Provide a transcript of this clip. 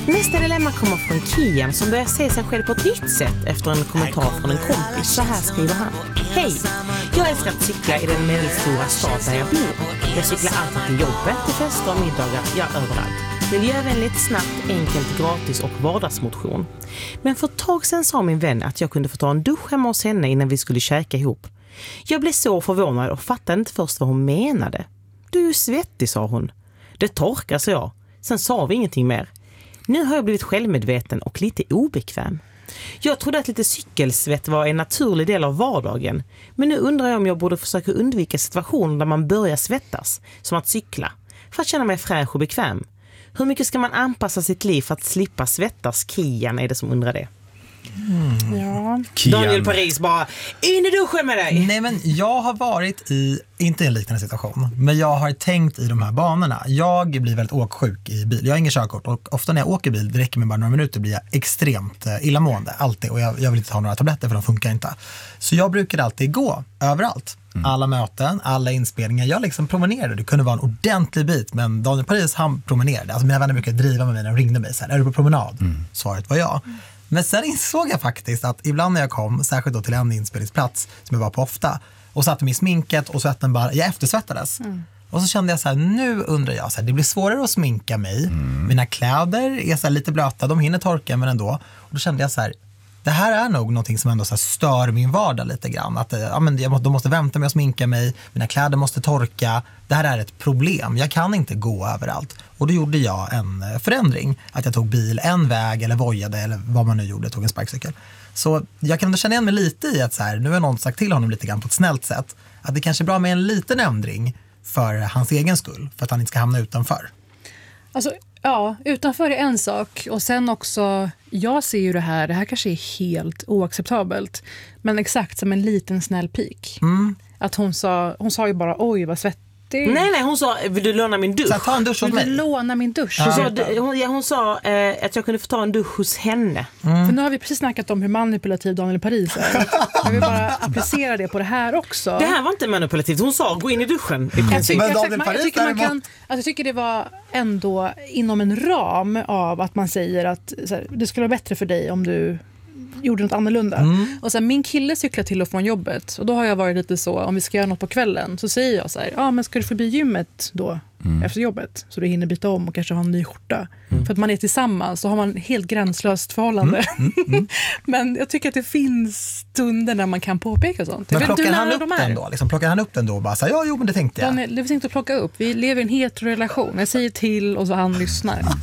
Nästa dilemma kommer från Kian som börjar se sig själv på ett nytt sätt efter en kommentar från en kompis. Så här skriver han. Hej, jag älskar att cykla i den medelstora stad där jag bor. Jag cyklar alltid till jobbet, till fester och middagar, ja överallt. Miljövänligt, snabbt, enkelt, gratis och vardagsmotion. Men för ett tag sedan sa min vän att jag kunde få ta en dusch hemma hos henne innan vi skulle käka ihop. Jag blev så förvånad och fattade inte först vad hon menade. Du är ju svettig, sa hon. Det torkar, sa jag. Sen sa vi ingenting mer. Nu har jag blivit självmedveten och lite obekväm. Jag trodde att lite cykelsvett var en naturlig del av vardagen. Men nu undrar jag om jag borde försöka undvika situationer där man börjar svettas, som att cykla, för att känna mig fräsch och bekväm. Hur mycket ska man anpassa sitt liv för att slippa svettas? Kian är det som undrar det. Ja. Daniel Paris bara, in i duschen med dig! Nej, men jag har varit i, inte en liknande situation, men jag har tänkt i de här banorna. Jag blir väldigt åksjuk i bil. Jag har ingen körkort och ofta när jag åker bil, det räcker med bara några minuter, blir jag extremt illamående. Alltid. Och jag vill inte ha några tabletter för de funkar inte. Så jag brukar alltid gå överallt. Alla möten, alla inspelningar. Jag liksom promenerade. Det kunde vara en ordentlig bit, men Daniel Paris, han promenerade. Alltså mina vänner brukade driva med mig när de ringde mig. Så här, är du på promenad? Svaret var ja. Men sen insåg jag faktiskt att ibland när jag kom, särskilt då till en inspelningsplats som jag var på ofta, och satte mig i sminket och svetten bara, jag eftersvettades. Och så kände jag så här, nu undrar jag, så här, det blir svårare att sminka mig. Mina kläder är så här lite blöta, de hinner torka men ändå. Och då kände jag så här, det här är nog någonting som ändå så här stör min vardag lite grann. Att de måste vänta med att sminka mig, mina kläder måste torka. Det här är ett problem, jag kan inte gå överallt. Och då gjorde jag en förändring. Att jag tog bil en väg eller vojade eller vad man nu gjorde, jag tog en sparkcykel. Så jag kan ändå känna igen mig lite i att så här, nu har någon sagt till honom lite grann på ett snällt sätt. Att det kanske är bra med en liten ändring för hans egen skull. För att han inte ska hamna utanför. Alltså, ja, utanför är en sak. Och sen också, jag ser ju det här kanske är helt oacceptabelt. Men exakt som en liten snäll pik. Att hon sa ju bara, oj vad svettig. Nej, hon sa, vill du låna min dusch? Så ta en dusch åt mig. Vill du låna min dusch? Hon sa att jag kunde få ta en dusch hos henne. För nu har vi precis snackat om hur manipulativ Daniel Paris är. Jag vill bara applicera det på det här också. Det här var inte manipulativt. Hon sa, gå in i duschen. Jag tycker det var ändå inom en ram av att man säger att så här, det skulle vara bättre för dig om du gjorde något annorlunda. Och sen min kille cyklar till och från jobbet och då har jag varit lite så, om vi ska göra något på kvällen så säger jag så här, men ska du förbi gymmet då efter jobbet så du hinner byta om och kanske ha en ny skjorta. För att man är tillsammans så har man helt gränslöst förhållande. Men jag tycker att det finns stunder när man kan påpeka sånt. Men plockar han upp den då? Liksom, plockar han upp den då och bara så här, men det tänkte jag. Det finns inte att plocka upp. Vi lever i en heterorelation. Jag säger till och så han lyssnar.